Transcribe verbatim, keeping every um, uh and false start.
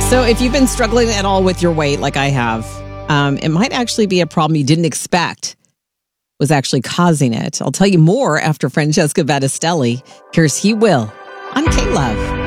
So if you've been struggling at all with your weight like I have, um, it might actually be a problem you didn't expect was actually causing it. I'll tell you more after Francesca Battistelli. Here's He Will on K-Love.